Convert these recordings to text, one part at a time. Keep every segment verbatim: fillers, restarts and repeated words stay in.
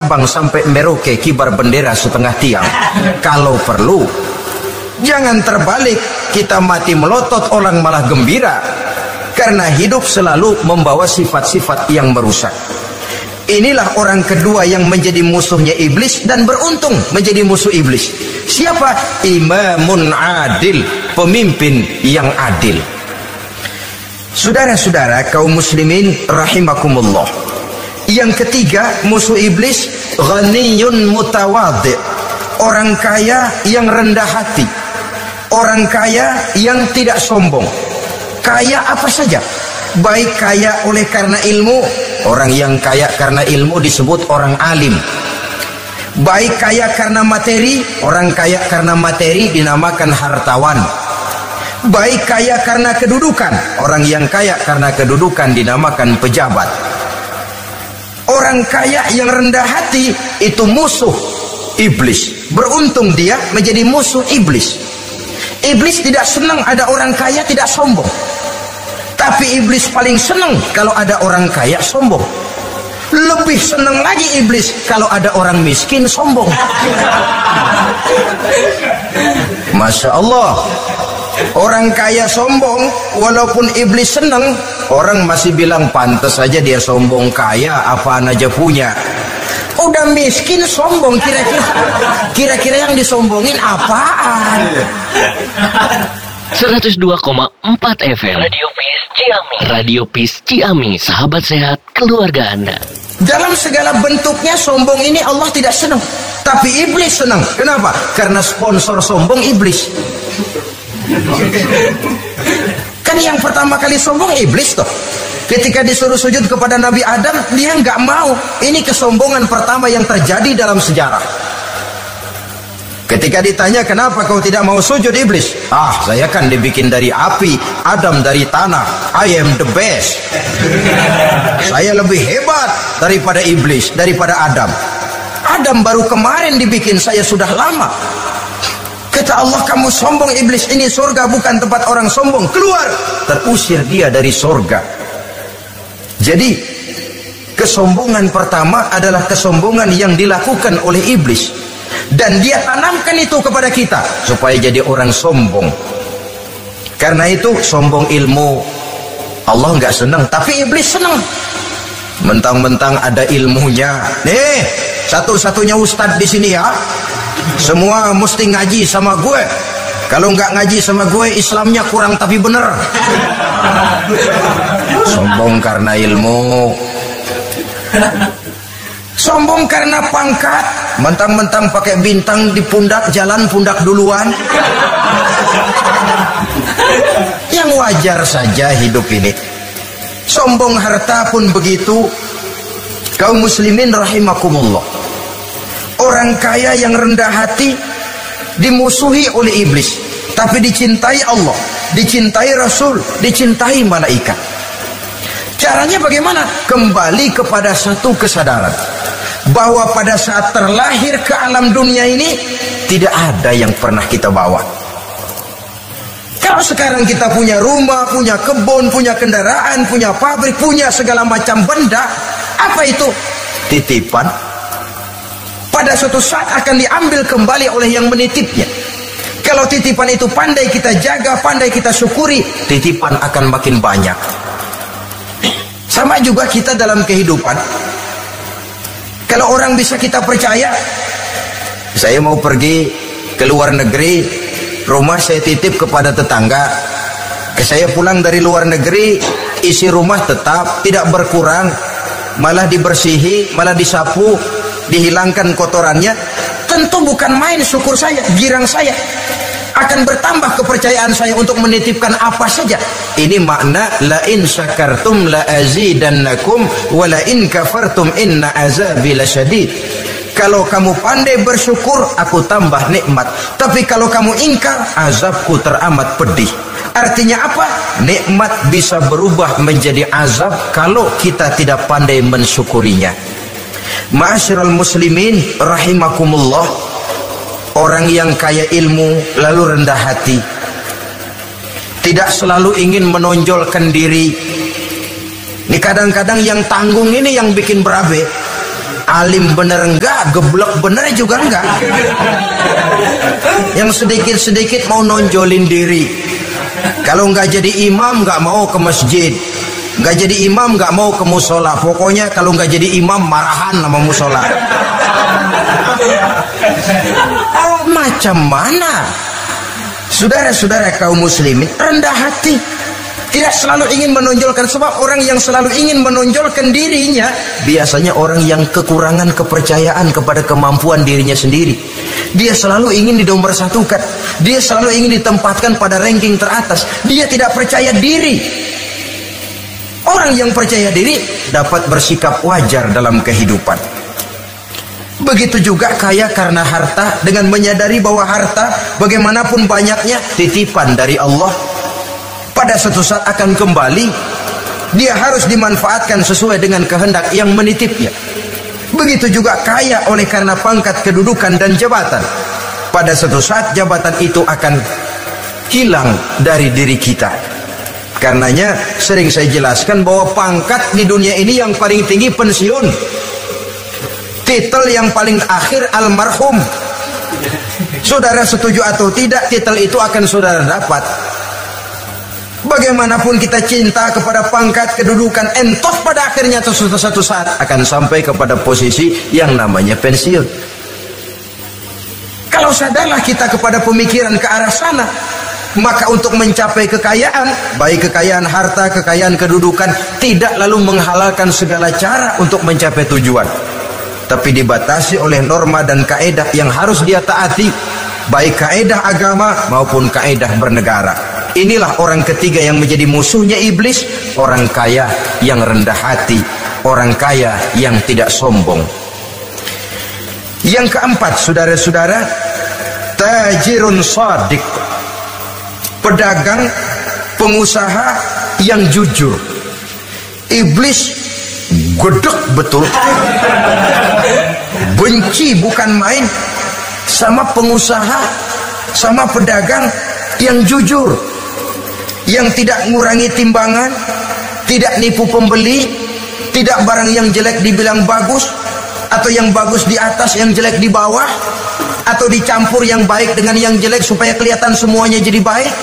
Bang sampai Merauke kibar bendera setengah tiang. Kalau perlu, jangan terbalik, kita mati melotot orang malah gembira. Karena hidup selalu membawa sifat-sifat yang merusak. Inilah orang kedua yang menjadi musuhnya iblis dan beruntung menjadi musuh iblis. Siapa? Imamun adil, pemimpin yang adil. Saudara-saudara kaum muslimin rahimakumullah. Yang ketiga musuh iblis, ghaniyun mutawadhi, orang kaya yang rendah hati, orang kaya yang tidak sombong. Kaya apa saja, baik kaya oleh karena ilmu, orang yang kaya karena ilmu disebut orang alim. Baik kaya karena materi, orang kaya karena materi dinamakan hartawan. Baik kaya karena kedudukan, orang yang kaya karena kedudukan dinamakan pejabat. Orang kaya yang rendah hati itu musuh iblis. Beruntung dia menjadi musuh iblis. Iblis tidak senang ada orang kaya tidak sombong. Tapi iblis paling senang kalau ada orang kaya sombong. Lebih senang lagi iblis kalau ada orang miskin sombong. Masya Allah. Orang kaya sombong, walaupun iblis senang, orang masih bilang pantas saja dia sombong, kaya apaan aja punya. Udah miskin sombong, kira-kira kira-kira yang disombongin apaan? seratus dua koma empat F M Radio Peace Ciami. Radio Peace Ciami, sahabat sehat keluarga Anda. Dalam segala bentuknya sombong ini Allah tidak senang, tapi iblis senang. Kenapa? Karena sponsor sombong iblis. Kan yang pertama kali sombong iblis toh. Ketika disuruh sujud kepada Nabi Adam, dia nggak mau. Ini kesombongan pertama yang terjadi dalam sejarah. Ketika ditanya kenapa kau tidak mau sujud iblis? Ah, saya kan dibikin dari api, Adam dari tanah. I am the best. Saya lebih hebat daripada iblis, daripada Adam. Adam baru kemarin dibikin, saya sudah lama. Kata Allah, kamu sombong iblis, ini surga bukan tempat orang sombong, keluar. Terusir dia dari surga. Jadi kesombongan pertama adalah kesombongan yang dilakukan oleh iblis. Dan dia tanamkan itu kepada kita supaya jadi orang sombong. Karena itu sombong ilmu Allah nggak senang, tapi iblis senang. Mentang-mentang ada ilmunya. Nih, satu-satunya ustadz di sini ya. Semua mesti ngaji sama gue. Kalau nggak ngaji sama gue, Islamnya kurang tapi bener. Sombong karena ilmu. Sombong karena pangkat. Mentang-mentang pakai bintang di pundak, jalan pundak duluan. Yang wajar saja hidup ini. Sombong harta pun begitu. Kaum muslimin rahimakumullah. Orang kaya yang rendah hati dimusuhi oleh iblis, tapi dicintai Allah, dicintai Rasul, dicintai malaikat. Caranya bagaimana? Kembali kepada satu kesadaran bahwa pada saat terlahir ke alam dunia ini tidak ada yang pernah kita bawa. Kalau sekarang kita punya rumah, punya kebun, punya kendaraan, punya pabrik, punya segala macam benda, apa itu? Titipan. Pada suatu saat akan diambil kembali oleh yang menitipnya. Kalau titipan itu pandai kita jaga, pandai kita syukuri, titipan akan makin banyak. Sama juga kita dalam kehidupan. Kalau orang bisa kita percaya, saya mau pergi ke luar negeri, rumah saya titip kepada tetangga. Saya pulang dari luar negeri, isi rumah tetap tidak berkurang, malah dibersihi, malah disapu, dihilangkan kotorannya. Tentu bukan main syukur saya, girang saya. Akan bertambah kepercayaan saya untuk menitipkan apa saja. Ini makna la in syakartum la azidannakum wa la in kafartum inna azabi lasyadid. Kalau kamu pandai bersyukur, aku tambah nikmat. Tapi kalau kamu ingkar, azabku teramat pedih. Artinya apa? Nikmat bisa berubah menjadi azab kalau kita tidak pandai mensyukurinya. Ma'asyiral muslimin rahimakumullah. Orang yang kaya ilmu lalu rendah hati, tidak selalu ingin menonjolkan diri. Ini kadang-kadang yang tanggung ini yang bikin berabe. Alim bener enggak, geblek bener juga enggak. Yang sedikit-sedikit mau nonjolin diri. Kalau enggak jadi imam enggak mau ke masjid, enggak jadi imam enggak mau ke musola. Pokoknya kalau enggak jadi imam marahan sama musola. Oh, macam mana? Saudara-saudara kaum muslimin, rendah hati. Tidak selalu ingin menonjolkan, sebab orang yang selalu ingin menonjolkan dirinya biasanya orang yang kekurangan kepercayaan kepada kemampuan dirinya sendiri. Dia selalu ingin dinomorsatukan, dia selalu ingin ditempatkan pada ranking teratas. Dia tidak percaya diri. Orang yang percaya diri dapat bersikap wajar dalam kehidupan. Begitu juga kaya karena harta, dengan menyadari bahwa harta bagaimanapun banyaknya titipan dari Allah. Pada suatu saat akan kembali. Dia harus dimanfaatkan sesuai dengan kehendak yang menitipnya. Begitu juga kaya oleh karena pangkat, kedudukan dan jabatan. Pada suatu saat jabatan itu akan hilang dari diri kita. Karenanya sering saya jelaskan bahwa pangkat di dunia ini yang paling tinggi pensiun. Titel yang paling akhir almarhum. Saudara setuju atau tidak, titel itu akan saudara dapat. Bagaimanapun kita cinta kepada pangkat, kedudukan, entos pada akhirnya suatu satu saat akan sampai kepada posisi yang namanya pensiun. Kalau sadarlah kita kepada pemikiran ke arah sana, maka untuk mencapai kekayaan, baik kekayaan harta, kekayaan kedudukan, tidak lalu menghalalkan segala cara untuk mencapai tujuan, tapi dibatasi oleh norma dan kaedah yang harus dia taati, baik kaedah agama maupun kaedah bernegara. Inilah orang ketiga yang menjadi musuhnya iblis, orang kaya yang rendah hati, orang kaya yang tidak sombong. Yang keempat, saudara-saudara, tajirun shadiq, pedagang, pengusaha yang jujur. Iblis gedek betul, benci bukan main sama pengusaha, sama pedagang yang jujur, yang tidak ngurangi timbangan, tidak nipu pembeli, tidak barang yang jelek dibilang bagus, atau yang bagus di atas yang jelek di bawah, atau dicampur yang baik dengan yang jelek supaya kelihatan semuanya jadi baik.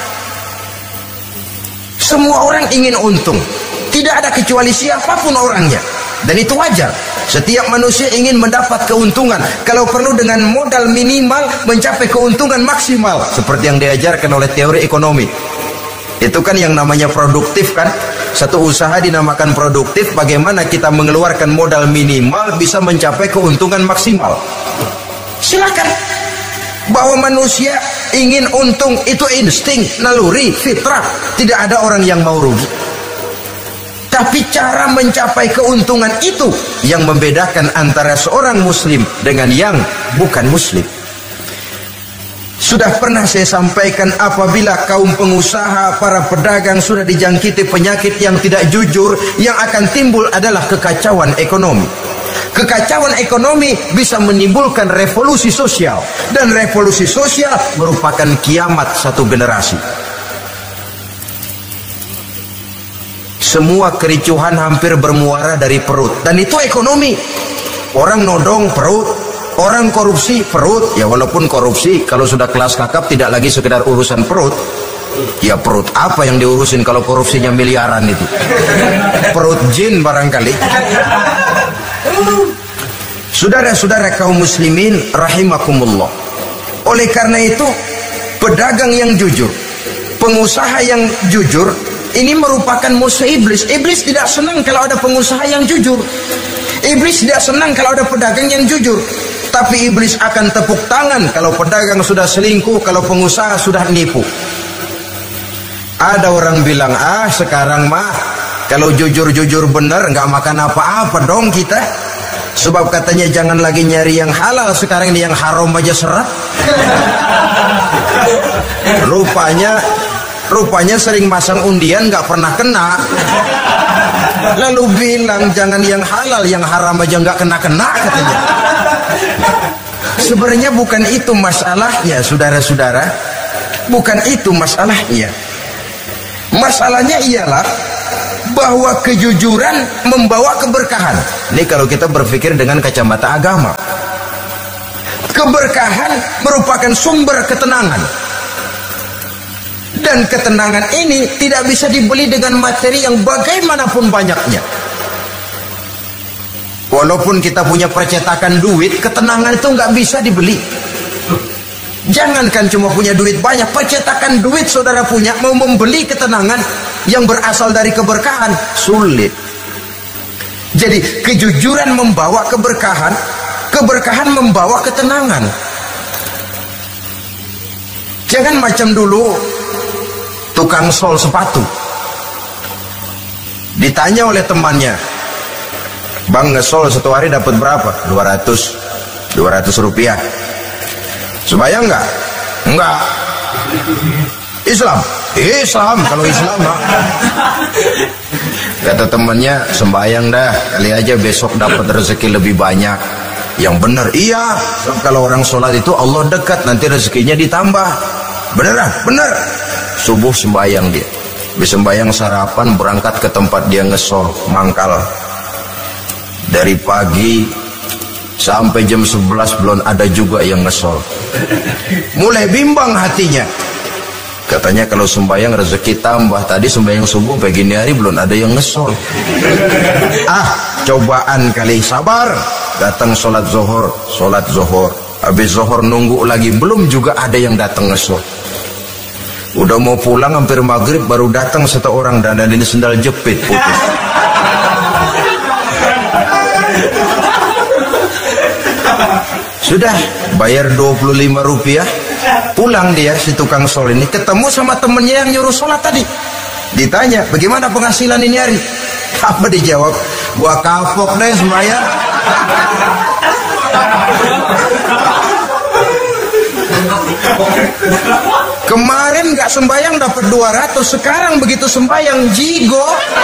Semua orang ingin untung, tidak ada kecuali siapapun orangnya, dan itu wajar. Setiap manusia ingin mendapat keuntungan, kalau perlu dengan modal minimal mencapai keuntungan maksimal, seperti yang diajarkan oleh teori ekonomi. Itu kan yang namanya produktif kan. Satu usaha dinamakan produktif, bagaimana kita mengeluarkan modal minimal bisa mencapai keuntungan maksimal. Silakan. Bahwa manusia ingin untung itu insting, naluri, fitrah. Tidak ada orang yang mau rugi. Tapi cara mencapai keuntungan itu yang membedakan antara seorang muslim dengan yang bukan muslim. Sudah pernah saya sampaikan, apabila kaum pengusaha, para pedagang sudah dijangkiti penyakit yang tidak jujur, yang akan timbul adalah kekacauan ekonomi. Kekacauan ekonomi bisa menimbulkan revolusi sosial, dan revolusi sosial merupakan kiamat satu generasi. Semua kericuhan hampir bermuara dari perut, dan itu ekonomi. Orang nodong perut, orang korupsi perut. Ya walaupun korupsi kalau sudah kelas kakap tidak lagi sekedar urusan perut. Ya perut apa yang diurusin kalau korupsinya miliaran itu? Perut jin barangkali. Saudara-saudara kaum muslimin rahimakumullah. Oleh karena itu, pedagang yang jujur, pengusaha yang jujur, ini merupakan musuh iblis. Iblis tidak senang kalau ada pengusaha yang jujur. Iblis tidak senang kalau ada pedagang yang jujur. Tapi iblis akan tepuk tangan kalau pedagang sudah selingkuh, kalau pengusaha sudah nipu. Ada orang bilang, ah sekarang mah kalau jujur-jujur benar nggak makan apa-apa dong kita. Sebab katanya jangan lagi nyari yang halal, sekarang ini yang haram aja seret. Rupanya Rupanya sering masang undian nggak pernah kena. Lalu bilang jangan yang halal, yang haram aja nggak kena-kena katanya. Sebenarnya bukan itu masalahnya, saudara-saudara. Bukan itu masalahnya. Masalahnya ialah bahwa kejujuran membawa keberkahan. Ini kalau kita berpikir dengan kacamata agama. Keberkahan merupakan sumber ketenangan. Dan ketenangan ini tidak bisa dibeli dengan materi yang bagaimanapun banyaknya. Walaupun kita punya percetakan duit, ketenangan itu nggak bisa dibeli. Jangankan cuma punya duit banyak, percetakan duit saudara punya, mau membeli ketenangan yang berasal dari keberkahan, sulit. Jadi kejujuran membawa keberkahan, keberkahan membawa ketenangan. Jangan macam dulu tukang sol sepatu, ditanya oleh temannya, "Bang, ngesol satu hari dapat berapa?" dua ratus rupiah. Sembayang enggak? Enggak. Islam? Islam, kalau Islam mah. Kata temannya, "Sembayang dah, kali aja besok dapat rezeki lebih banyak." Yang benar, iya. Kalau orang sholat itu Allah dekat, nanti rezekinya ditambah. Beneran? Bener. Subuh sembayang dia. Habis sembayang sarapan, berangkat ke tempat dia ngesol, mangkal. Dari pagi sampai jam sebelas belum ada juga yang ngesol. Mulai bimbang hatinya. Katanya kalau sembahyang rezeki tambah. Tadi sembahyang subuh pagi hari belum ada yang ngesol. Ah, cobaan kali, sabar. Datang sholat zuhur, sholat zuhur. Habis zuhur nunggu lagi, belum juga ada yang datang ngesol. Udah mau pulang hampir maghrib, baru datang satu orang dan ini sendal jepit putus. Sudah bayar dua puluh lima rupiah, pulang dia si tukang sol ini, ketemu sama temennya yang nyuruh sholat tadi. Ditanya, "Bagaimana penghasilan ini hari?" Apa dijawab? "Gua kapok deh sembahyang." Kemarin nggak sembahyang dapat dua ratus, sekarang begitu sembahyang jigo.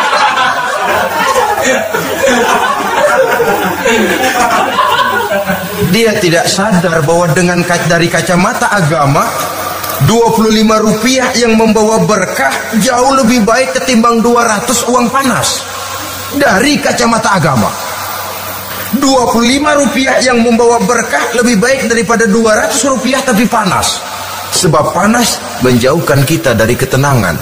Dia tidak sadar bahwa dengan dari kacamata agama, dua puluh lima rupiah yang membawa berkah jauh lebih baik ketimbang dua ratus uang panas. Dari kacamata agama, dua puluh lima rupiah yang membawa berkah lebih baik daripada dua ratus rupiah tapi panas. Sebab panas menjauhkan kita dari ketenangan.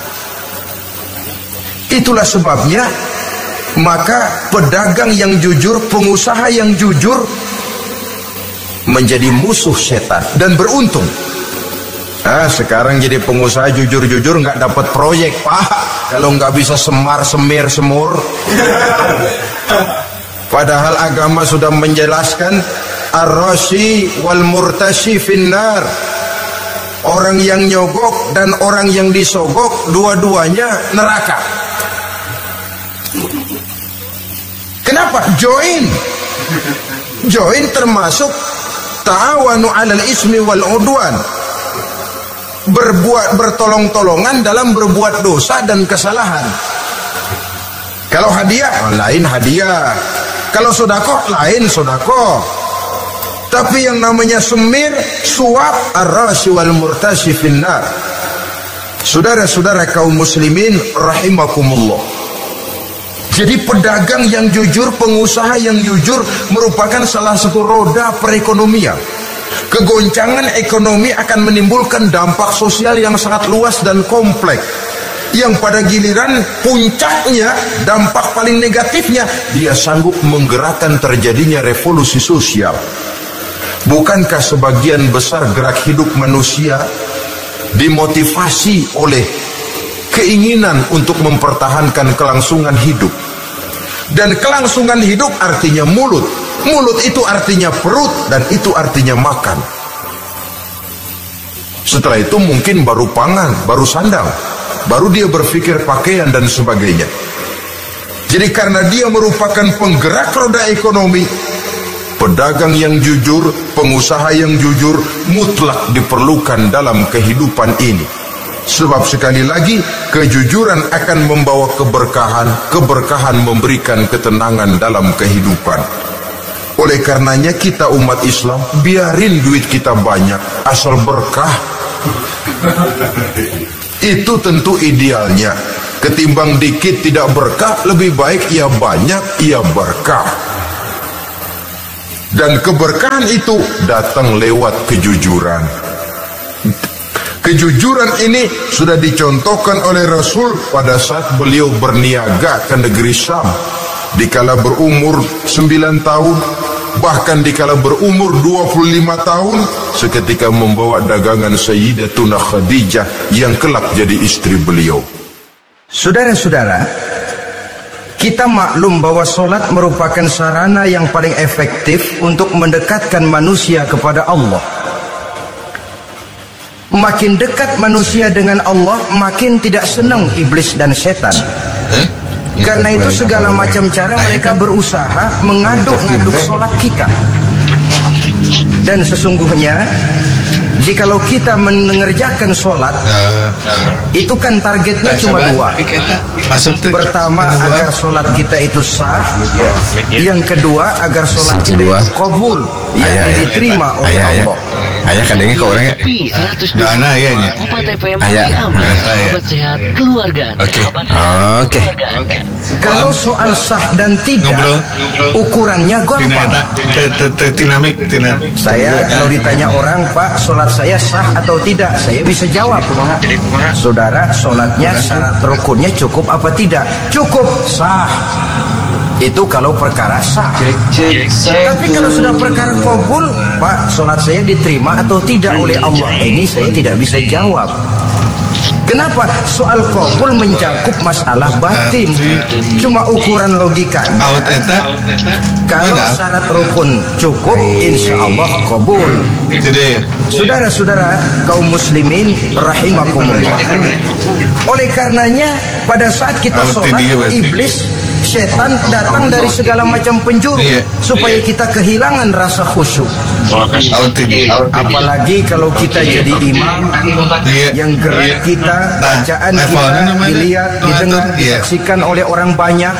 Itulah sebabnya maka pedagang yang jujur, pengusaha yang jujur menjadi musuh setan dan beruntung. Ah, sekarang jadi pengusaha jujur-jujur nggak dapat proyek, Pak. Kalau nggak bisa semar semir semur. Padahal agama sudah menjelaskan ar-rashi wal murtashi finnar. Orang yang nyogok dan orang yang disogok dua-duanya neraka. Kenapa? Join. Join termasuk ta'awanu 'alal ismi wal 'udwan. Berbuat bertolong-tolongan dalam berbuat dosa dan kesalahan. Kalau hadiah, lain hadiah. Kalau sedekah, lain sedekah. Tapi yang namanya semir, suap, ar-rashi wal murtashi finnar. Saudara-saudara kaum muslimin rahimakumullah. Jadi pedagang yang jujur, pengusaha yang jujur merupakan salah satu roda perekonomian. Kegoncangan ekonomi akan menimbulkan dampak sosial yang sangat luas dan kompleks. Yang pada giliran puncaknya, dampak paling negatifnya, dia sanggup menggerakkan terjadinya revolusi sosial. Bukankah sebagian besar gerak hidup manusia dimotivasi oleh keinginan untuk mempertahankan kelangsungan hidup? Dan kelangsungan hidup artinya mulut. Mulut itu artinya perut dan itu artinya makan. Setelah itu mungkin baru pangan, baru sandang, baru dia berpikir pakaian dan sebagainya. Jadi karena dia merupakan penggerak roda ekonomi, pedagang yang jujur, pengusaha yang jujur mutlak diperlukan dalam kehidupan ini. Sebab sekali lagi, kejujuran akan membawa keberkahan, keberkahan memberikan ketenangan dalam kehidupan. Oleh karenanya kita umat Islam, biarin duit kita banyak, asal berkah. Itu tentu idealnya. Ketimbang dikit tidak berkah, lebih baik ia banyak, ia berkah. Dan keberkahan itu datang lewat kejujuran. Kejujuran ini sudah dicontohkan oleh Rasul pada saat beliau berniaga ke negeri Syam. Dikala berumur sembilan tahun, bahkan dikala berumur dua puluh lima tahun, seketika membawa dagangan Sayyidatuna Khadijah yang kelak jadi istri beliau. Saudara-saudara, kita maklum bahwa solat merupakan sarana yang paling efektif untuk mendekatkan manusia kepada Allah. Makin dekat manusia dengan Allah, makin tidak senang iblis dan setan. Karena itu segala macam cara mereka berusaha mengaduk-ngaduk solat kita. Dan sesungguhnya jikalau kita mengerjakan solat, itu kan targetnya cuma dua. Pertama, agar solat kita itu sah. Yang kedua, agar solat kita itu qabul, yang diterima oleh Allah. Ayah kadangnya ke orangnya Dana ya nya Ayah Sahabat sehat keluargaan. Oke Oke Kalau soal sah dan tidak, ukurannya gampang. Saya kalau ditanya orang, Pak, solat saya sah atau tidak, saya bisa jawab. Saudara, solatnya syarat rukunnya cukup apa tidak? Cukup, sah. Itu kalau perkara sah. Tapi kalau sudah perkara qabul, Pak, solat saya diterima atau tidak oleh Allah, ini saya tidak bisa jawab. Kenapa? Soal qabul mencakup masalah batin. Cuma ukuran logika. Kalau syarat rukun cukup, insya Allah qabul. Saudara-saudara kaum muslimin rahimakumullah. Oleh karenanya pada saat kita sholat, iblis, setan datang dari segala macam penjuru supaya kita kehilangan rasa khusyuk. Apalagi kalau kita jadi imam yang gerak kita, bacaan kita dilihat, didengar, disaksikan oleh orang banyak,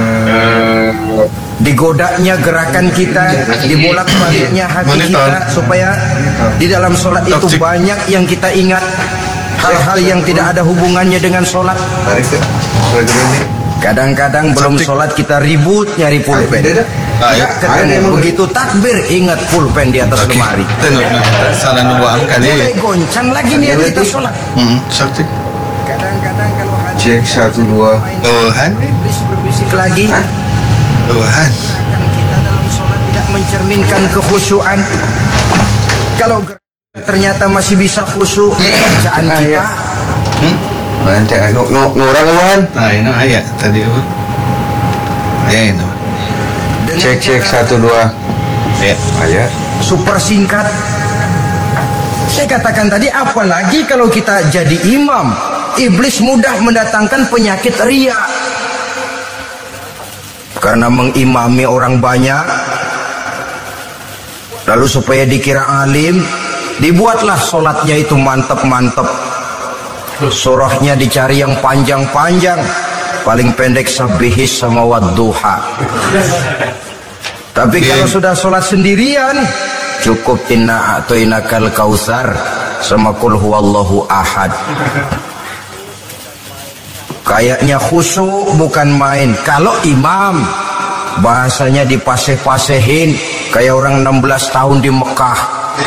digodanya gerakan kita, dibolak-baliknya hati kita, supaya di dalam sholat itu banyak yang kita ingat, hal-hal yang tidak ada hubungannya dengan sholat. Kadang-kadang belum sholat kita ribut nyari pulpen. Ya, ketemu begitu takbir ingat pulpen di atas lemari. Salah nuang kan ya. Goncang lagi nih kita sholat. Kadang-kadang kalau cek satu dua. Tuhan. Berbisik lagi. Tuhan. Kita dalam sholat tidak mencerminkan kekhusyuan. Kalau ternyata masih bisa khusyuk bacaan kita. Nanti ngurang kan? Nah ini ayat tadi apa? Ayat ini. Cek cek satu dua. Ya ayat. Super singkat. Saya katakan tadi, apalagi kalau kita jadi imam, iblis mudah mendatangkan penyakit riya. Karena mengimami orang banyak, lalu supaya dikira alim, dibuatlah sholatnya itu mantep-mantep. Surahnya dicari yang panjang-panjang, paling pendek sabihis sama wadduha. Tapi kalau sudah sholat sendirian, cukup inna a'toinakal kausar sama kul huwallahu ahad. Kayaknya khusyuk bukan main. Kalau imam, bahasanya dipaseh-pasehin kayak orang enam belas tahun di Mekah.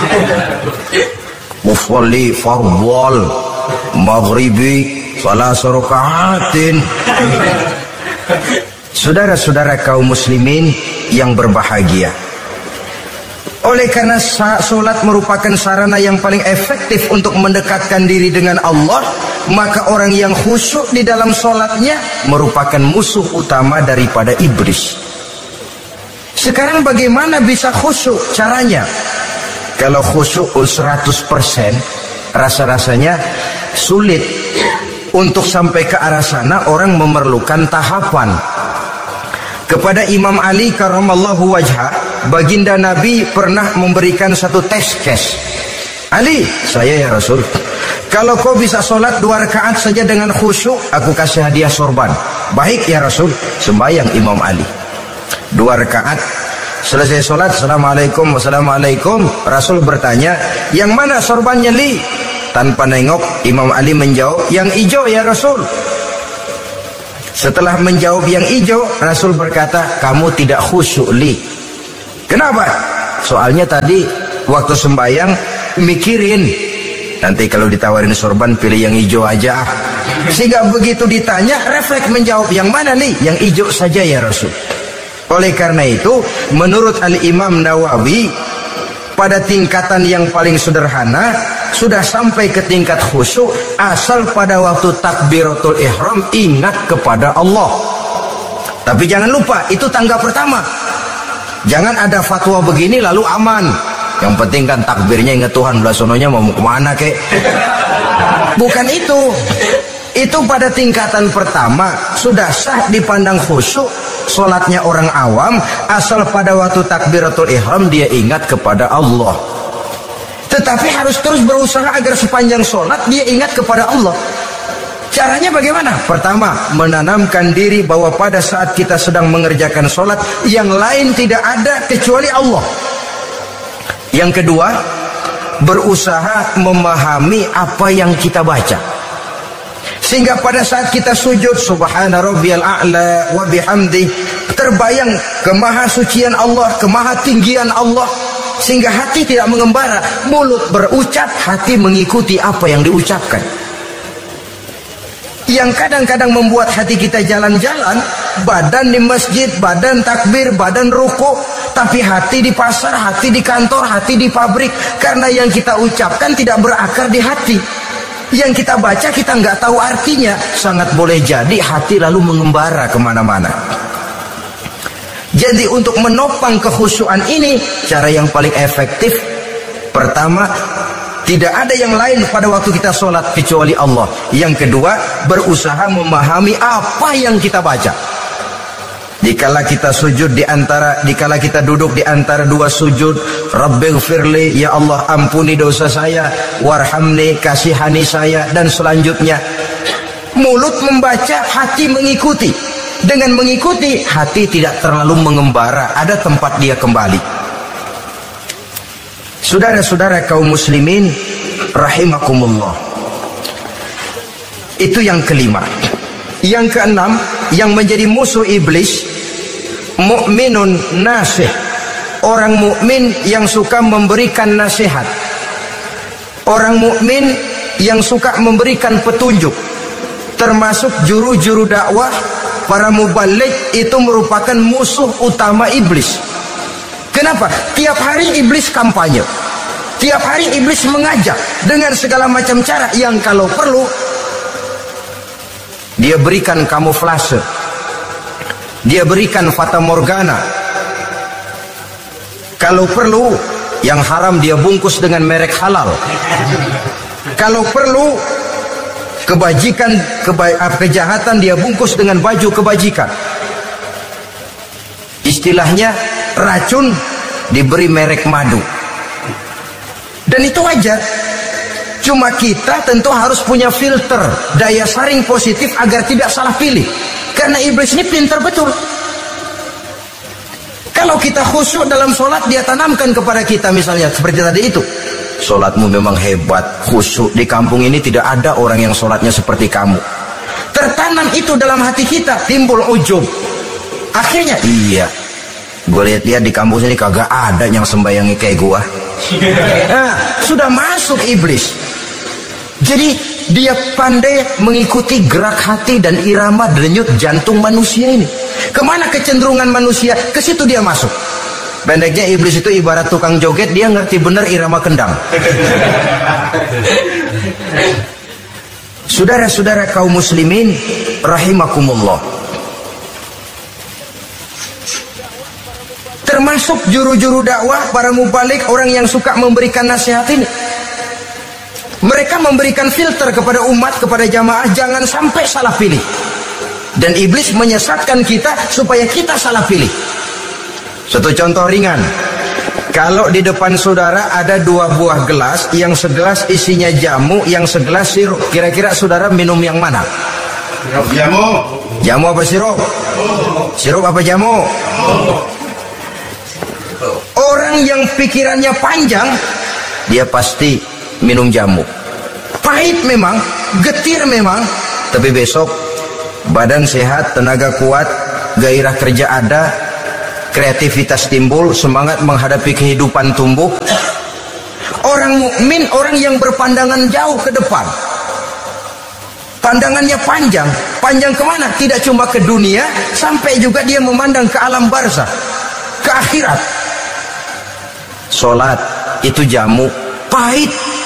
Mufolli fardwal maghribi salah sorokaatin. Saudara-saudara kaum muslimin yang berbahagia, oleh karena sholat merupakan sarana yang paling efektif untuk mendekatkan diri dengan Allah, maka orang yang khusyuk di dalam sholatnya merupakan musuh utama daripada iblis. Sekarang bagaimana bisa khusyuk? Caranya, kalau khusyuk seratus persen, rasa-rasanya sulit. Untuk sampai ke arah sana orang memerlukan tahapan. Kepada Imam Ali karramallahu wajha, baginda Nabi pernah memberikan satu tes case. Ali, saya ya Rasul, kalau kau bisa sholat dua rakaat saja dengan khusyuk, aku kasih hadiah sorban. Baik ya Rasul. Sembahyang Imam Ali dua rakaat, selesai sholat, assalamualaikum wassalamualaikum. Rasul bertanya, yang mana sorbannya Li? Tanpa nengok, Imam Ali menjawab, yang hijau ya Rasul. Setelah menjawab yang hijau, Rasul berkata, kamu tidak khusyuk li. Kenapa? Soalnya tadi waktu sembahyang mikirin, nanti kalau ditawarin sorban pilih yang hijau aja. Sehingga begitu ditanya, refleks menjawab, yang mana nih? Yang hijau saja ya Rasul. Oleh karena itu, menurut Al-Imam Nawawi, pada tingkatan yang paling sederhana, sudah sampai ke tingkat khusyuk asal pada waktu takbiratul ihram ingat kepada Allah. Tapi jangan lupa, itu tangga pertama. Jangan ada fatwa begini lalu aman. Yang penting kan takbirnya ingat Tuhan, belah sononya mau kemana kek. Bukan itu. Itu pada tingkatan pertama sudah sah dipandang khusyuk solatnya orang awam asal pada waktu takbiratul ihram dia ingat kepada Allah. Tetapi harus terus berusaha agar sepanjang solat dia ingat kepada Allah. Caranya bagaimana? Pertama, menanamkan diri bahwa pada saat kita sedang mengerjakan solat, yang lain tidak ada kecuali Allah. Yang kedua, berusaha memahami apa yang kita baca. Sehingga pada saat kita sujud, subhana rabbiyal a'la wa bihamdi, terbayang kemahasucian Allah, kemahatinggian Allah. Sehingga hati tidak mengembara, mulut berucap, hati mengikuti apa yang diucapkan. Yang kadang-kadang membuat hati kita jalan-jalan, badan di masjid, badan takbir, badan ruku, tapi hati di pasar, hati di kantor, hati di pabrik. Karena yang kita ucapkan tidak berakar di hati. Yang kita baca kita nggak tahu artinya. Sangat boleh jadi hati lalu mengembara kemana-mana. Jadi untuk menopang kekhusyuan ini, cara yang paling efektif, pertama, tidak ada yang lain pada waktu kita sholat kecuali Allah. Yang kedua, berusaha memahami apa yang kita baca. Dikala kita sujud di antara, dikala kita duduk di antara dua sujud, Rabbighfirli, ya Allah ampuni dosa saya, warhamni, kasihani saya, dan selanjutnya. Mulut membaca, hati mengikuti. Dengan mengikuti, hati tidak terlalu mengembara, ada tempat dia kembali. Saudara-saudara kaum muslimin rahimakumullah. Itu yang kelima. Yang keenam, yang menjadi musuh iblis, mukminun nasih. Orang mukmin yang suka memberikan nasihat. Orang mukmin yang suka memberikan petunjuk. Termasuk juru-juru dakwah, para mubaligh itu merupakan musuh utama iblis. Kenapa? Tiap hari iblis kampanye. Tiap hari iblis mengajak dengan segala macam cara yang kalau perlu dia berikan kamuflase. Dia berikan fata morgana. Kalau perlu yang haram dia bungkus dengan merek halal. Kalau perlu kebajikan, keba kejahatan dia bungkus dengan baju kebajikan. Istilahnya racun diberi merek madu. Dan itu wajar. Cuma kita tentu harus punya filter, daya saring positif agar tidak salah pilih. Karena iblis ini pintar betul. Kalau kita khusyuk dalam sholat, dia tanamkan kepada kita misalnya seperti tadi itu. Sholatmu memang hebat, khusyuk. Di kampung ini tidak ada orang yang sholatnya seperti kamu. Tertanam itu dalam hati kita, timbul ujub. Akhirnya, iya, gue lihat-lihat di kampus ini kagak ada yang sembayangi kayak gua. Nah, sudah masuk iblis. Jadi dia pandai mengikuti gerak hati dan irama denyut jantung manusia ini. Kemana kecenderungan manusia, ke situ dia masuk. Pendeknya iblis itu ibarat tukang joget, dia ngerti benar irama kendang. Saudara-saudara kaum muslimin rahimakumullah. Termasuk juru-juru dakwah, para mubaligh, orang yang suka memberikan nasihat ini. Mereka memberikan filter kepada umat, kepada jamaah, jangan sampai salah pilih. Dan iblis menyesatkan kita supaya kita salah pilih. Satu contoh ringan. Kalau di depan saudara ada dua buah gelas, yang segelas isinya jamu, yang segelas sirup. Kira-kira saudara minum yang mana? Jamu. Jamu apa sirup? Sirup apa jamu? Orang yang pikirannya panjang, dia pasti minum jamu. Pahit memang, getir memang, tapi besok badan sehat, tenaga kuat, gairah kerja ada, kreativitas timbul, semangat menghadapi kehidupan tumbuh. Orang mukmin orang yang berpandangan jauh ke depan. Pandangannya panjang. Panjang kemana? Tidak cuma ke dunia, sampai juga dia memandang ke alam barzah, ke akhirat. Sholat itu jamu, pahit.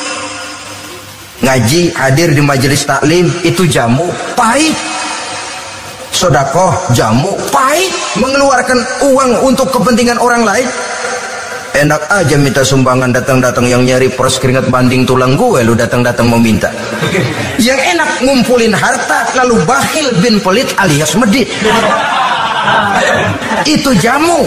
Ngaji, hadir di majelis taklim itu jamu, pahit. Sodakoh, jamu, pahit. Mengeluarkan uang untuk kepentingan orang lain, enak aja minta sumbangan, datang-datang yang nyari pros keringat banding tulang gue, lu datang-datang meminta. Yang enak ngumpulin harta lalu bakhil bin pelit alias medit. Itu jamu.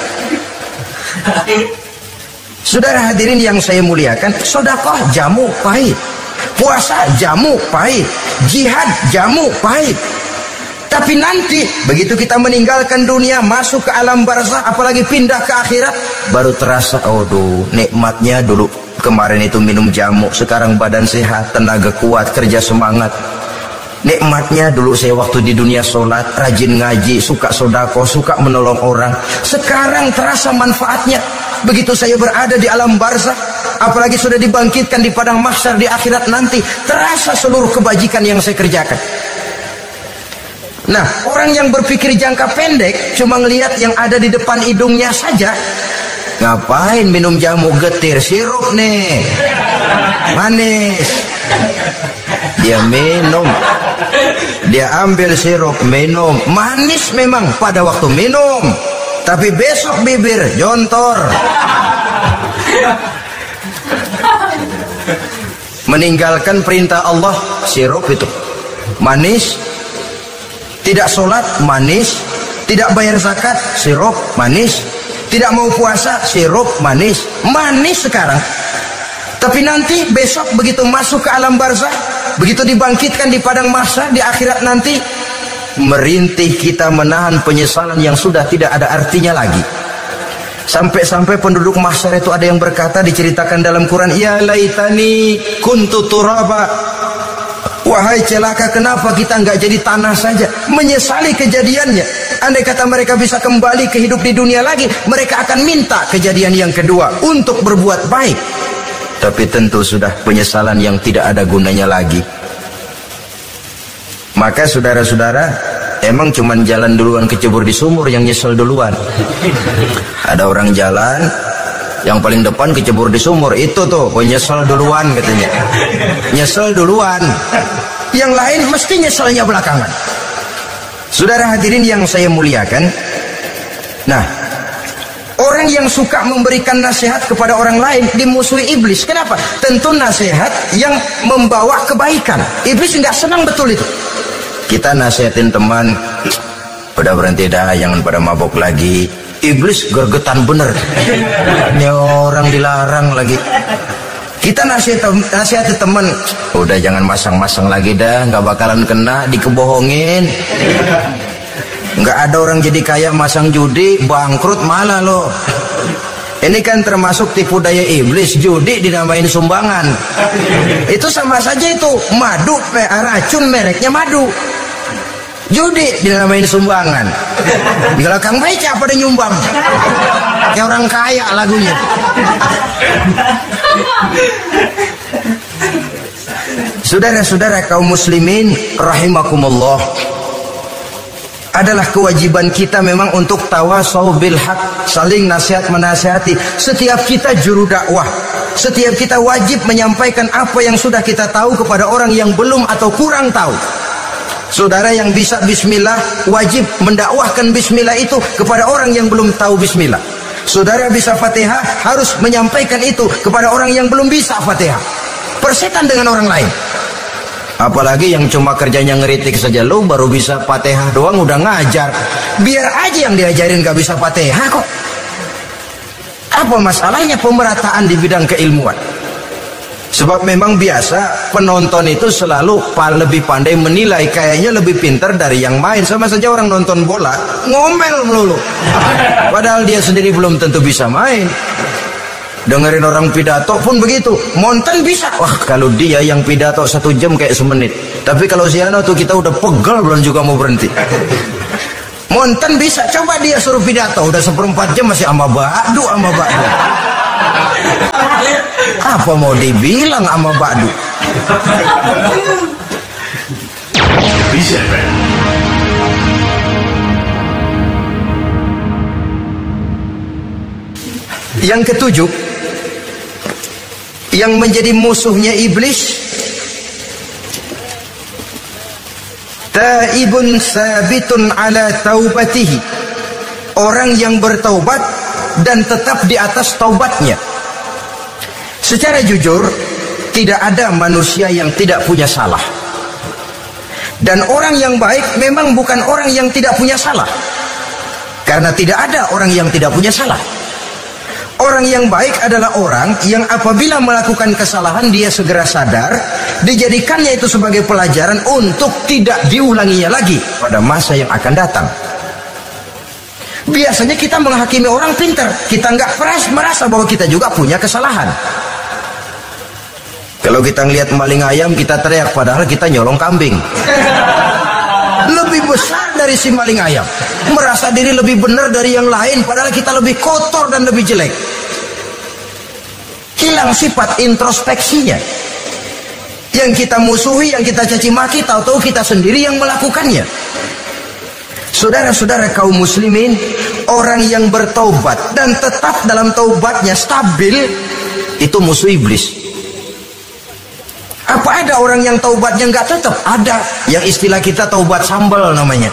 Saudara hadirin yang saya muliakan, sodakoh jamu pahit, puasa jamu pahit, jihad jamu pahit. Tapi nanti begitu kita meninggalkan dunia, masuk ke alam barzah, apalagi pindah ke akhirat, baru terasa, aduh nikmatnya dulu kemarin itu minum jamu, sekarang badan sehat, tenaga kuat, kerja semangat. Nikmatnya dulu saya waktu di dunia sholat, rajin ngaji, suka sodako, suka menolong orang. Sekarang terasa manfaatnya. Begitu saya berada di alam barzah, apalagi sudah dibangkitkan di padang mahsyar di akhirat nanti, terasa seluruh kebajikan yang saya kerjakan. Nah, orang yang berpikir jangka pendek cuma ngelihat yang ada di depan hidungnya saja. Ngapain minum jamu getir, sirup nih, manis. Dia minum, dia ambil sirup, minum, manis memang pada waktu minum, tapi besok bibir jontor. Meninggalkan perintah Allah, sirup itu manis. Tidak sholat, manis. Tidak bayar zakat, sirup, manis. Tidak mau puasa, sirup, manis. Manis sekarang. Tapi nanti besok begitu masuk ke alam barzah, begitu dibangkitkan di padang mahsyar di akhirat nanti, merintih kita menahan penyesalan yang sudah tidak ada artinya lagi. Sampai-sampai penduduk mahsyar itu ada yang berkata, diceritakan dalam Quran, ya laitani kuntu turaba. Wahai celaka, kenapa kita nggak jadi tanah saja? Menyesali kejadiannya. Andai kata mereka bisa kembali ke hidup di dunia lagi, mereka akan minta kejadian yang kedua untuk berbuat baik. Tapi tentu sudah penyesalan yang tidak ada gunanya lagi. Maka saudara-saudara, emang cuman jalan duluan kecebur di sumur yang nyesel duluan. Ada orang jalan, yang paling depan kecebur di sumur, itu tuh oh, nyesel duluan katanya. Nyesel duluan. Yang lain mesti nyeselnya belakangan. Saudara hadirin yang saya muliakan, nah, orang yang suka memberikan nasihat kepada orang lain dimusuhi iblis. Kenapa? Tentu nasihat yang membawa kebaikan. Iblis nggak senang betul itu. Kita nasihatin teman, udah berhenti dah, jangan pada mabok lagi. Iblis gergetan bener. Ini orang dilarang lagi. Kita nasihat nasihati teman, udah jangan masang-masang lagi dah, nggak bakalan kena, dikebohongin. Nggak ada orang jadi kaya masang judi, bangkrut malah loh. Ini kan termasuk tipu daya iblis, judi dinamain sumbangan. Itu sama saja itu madu, racun mereknya madu. Judi dinamain sumbangan. Kalau Kang Beca pada nyumbang, kayak orang kaya lagunya. Saudara-saudara kaum muslimin rahimakumullah, adalah kewajiban kita memang untuk tawasau bil haq, saling nasihat menasihati. Setiap kita juru dakwah, setiap kita wajib menyampaikan apa yang sudah kita tahu kepada orang yang belum atau kurang tahu. Saudara yang bisa bismillah wajib mendakwahkan bismillah itu kepada orang yang belum tahu bismillah. Saudara bisa Fatihah harus menyampaikan itu kepada orang yang belum bisa Fatihah. Persetan dengan orang lain. Apalagi yang cuma kerjanya ngeritik saja, lo baru bisa Fatihah doang udah ngajar. Biar aja yang diajarin gak bisa Fatihah kok. Apa masalahnya pemerataan di bidang keilmuan? Sebab memang biasa penonton itu selalu lebih pandai menilai, kayaknya lebih pintar dari yang main. Sama saja orang nonton bola ngomel melulu, padahal dia sendiri belum tentu bisa main. Dengerin orang pidato pun begitu, monten bisa. Wah kalau dia yang pidato satu jam kayak semenit. Tapi kalau Ziano tuh kita udah pegel belum juga mau berhenti. Monten bisa, coba dia suruh pidato udah seperempat jam masih ama badu ama badu. Apa mau dibilang ama badu? Yang ketujuh, yang menjadi musuhnya iblis, taibun sabitun ala taubatihi, orang yang bertaubat dan tetap di atas taubatnya. Secara jujur, tidak ada manusia yang tidak punya salah. Dan orang yang baik memang bukan orang yang tidak punya salah, karena tidak ada orang yang tidak punya salah. Orang yang baik adalah orang yang apabila melakukan kesalahan dia segera sadar, dijadikannya itu sebagai pelajaran untuk tidak diulanginya lagi pada masa yang akan datang. Biasanya kita menghakimi orang pintar, kita nggak pernah merasa bahwa kita juga punya kesalahan. Kalau kita ngelihat maling ayam kita teriak, padahal kita nyolong kambing. Lebih besar dari si maling ayam, merasa diri lebih benar dari yang lain, padahal kita lebih kotor dan lebih jelek. Hilang sifat introspeksinya. Yang kita musuhi, yang kita caci maki, tahu-tahu kita sendiri yang melakukannya. Saudara-saudara kaum muslimin, orang yang bertaubat dan tetap dalam taubatnya stabil, itu musuh iblis. Apa ada orang yang taubatnya nggak tetap? Ada. Yang istilah kita taubat sambal namanya.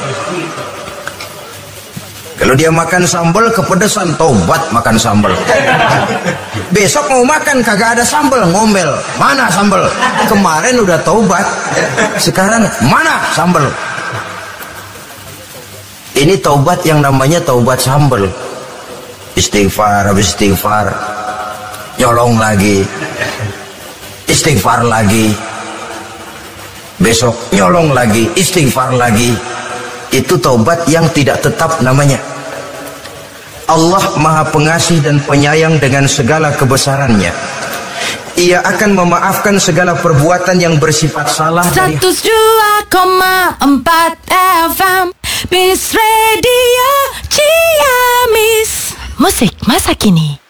Kalau dia makan sambal kepedesan, taubat makan sambal. Besok mau makan kagak ada sambal, ngomel. Mana sambal? Kemarin udah taubat, sekarang mana sambal? Ini taubat yang namanya taubat sambal. Istighfar habis istighfar, nyolong lagi. Istighfar lagi, besok nyolong lagi, istighfar lagi. Itu taubat yang tidak tetap namanya. Allah Maha Pengasih dan Penyayang dengan segala kebesarannya. Ia akan memaafkan segala perbuatan yang bersifat salah. seratus dua koma empat F M Peace Radio Ciamis. Musik masa kini.